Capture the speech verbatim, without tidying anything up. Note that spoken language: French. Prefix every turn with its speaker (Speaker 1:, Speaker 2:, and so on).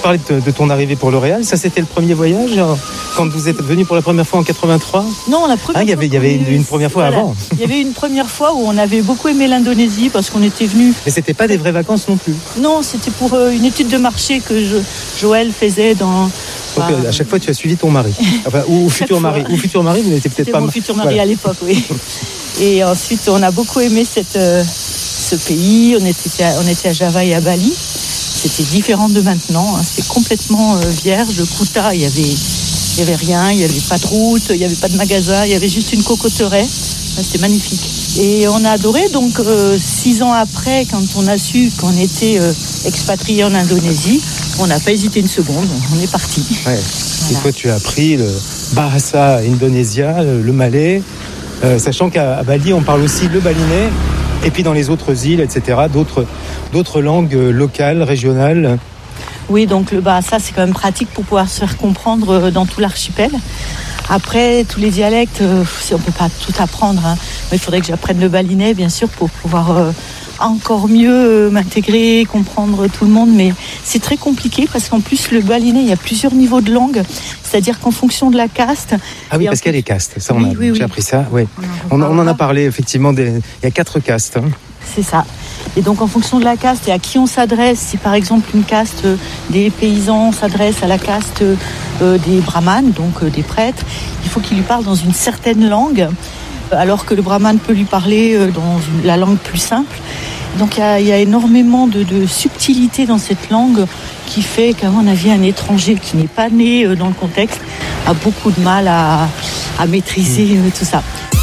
Speaker 1: parlais de, de ton arrivée pour L'Oréal. Ça, c'était le premier voyage quand vous êtes venu pour la première fois en quatre-vingt-trois?
Speaker 2: Non, la première
Speaker 1: ah, il y avait, il y avait une, une première fois
Speaker 2: voilà.
Speaker 1: avant.
Speaker 2: Il y avait une première fois où on avait beaucoup aimé l'Indonésie parce qu'on était venus.
Speaker 1: Mais c'était pas des vraies vacances non plus.
Speaker 2: Non, c'était pour euh, une étude de marché que je, Joël faisait dans.
Speaker 1: Donc
Speaker 2: bah,
Speaker 1: à chaque fois, tu as suivi ton mari. Enfin, ou futur mari. Ou futur mari, vous n'étiez peut-être
Speaker 2: C'était
Speaker 1: pas.
Speaker 2: mon futur mari
Speaker 1: voilà.
Speaker 2: à l'époque, oui. Et ensuite, on a beaucoup aimé cette, euh, ce pays. On était, à, on était à Java et à Bali. C'était différent de maintenant. Hein. C'était complètement euh, vierge. Kuta, il y avait, il y avait rien. Il y avait pas de route. Il y avait pas de magasin. Il y avait juste une cocotteraie. Enfin, c'était magnifique. Et on a adoré. Donc, euh, six ans après, quand on a su qu'on était euh, expatriés en Indonésie, on n'a pas hésité une seconde. On est parti.
Speaker 1: Ouais. Voilà. Et toi, tu as pris le Bahasa Indonesia, le, le malais, euh, sachant qu'à Bali, on parle aussi le balinais. Et puis dans les autres îles, et cetera, d'autres, d'autres langues locales, régionales.
Speaker 2: Oui, donc le Bahasa, c'est quand même pratique pour pouvoir se faire comprendre dans tout l'archipel. Après, tous les dialectes, on ne peut pas tout apprendre. Hein. Il faudrait que j'apprenne le balinais, bien sûr, pour pouvoir euh, encore mieux m'intégrer, comprendre tout le monde. Mais c'est très compliqué parce qu'en plus, le balinais, il y a plusieurs niveaux de langue. C'est-à-dire qu'en fonction de la caste...
Speaker 1: Ah oui, parce
Speaker 2: plus...
Speaker 1: qu'il y a les castes. Ça, on
Speaker 2: oui,
Speaker 1: a,
Speaker 2: oui,
Speaker 1: j'ai
Speaker 2: oui.
Speaker 1: appris ça. Oui. On, on en a parlé, effectivement. Des... Il y a quatre castes. Hein.
Speaker 2: C'est ça. Et donc, en fonction de la caste et à qui on s'adresse, si par exemple une caste euh, des paysans s'adresse à la caste euh, des brahmanes, donc euh, des prêtres, il faut qu'il lui parle dans une certaine langue, alors que le brahmane peut lui parler euh, dans une, la langue plus simple. Donc, il y a, il y a énormément de, de subtilité dans cette langue qui fait qu'à mon avis, un étranger qui n'est pas né euh, dans le contexte a beaucoup de mal à, à maîtriser euh, tout ça.